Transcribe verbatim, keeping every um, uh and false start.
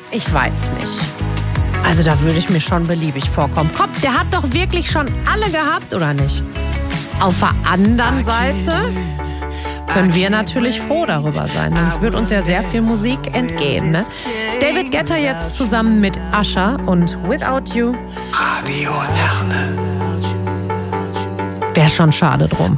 Ich weiß nicht. Also da würde ich mir schon beliebig vorkommen. Komm, der hat doch wirklich schon alle gehabt, oder nicht? Auf der anderen Seite können wir natürlich froh darüber sein, denn es wird uns ja sehr viel Musik entgehen. Ne? David Guetta jetzt zusammen mit Usher und Without You. Radio Herne. Wäre schon schade drum.